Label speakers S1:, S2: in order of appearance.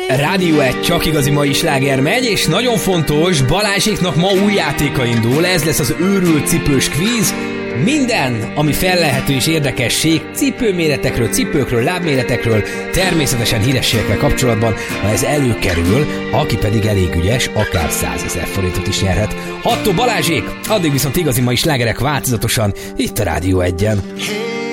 S1: Rádió 1 csak igazi mai sláger megy, és nagyon fontos, Balázséknak ma új játéka indul, ez lesz az őrült cipős kvíz. Minden, ami fellehető és érdekesség, cipőméretekről, cipőkről, lábméretekről, természetesen hírességekkel kapcsolatban, ha ez előkerül, aki pedig elég ügyes, akár 100 000 forintot is nyerhet. Hattó Balázsék, addig viszont igazi mai slágerek változatosan, itt a Rádió 1-en.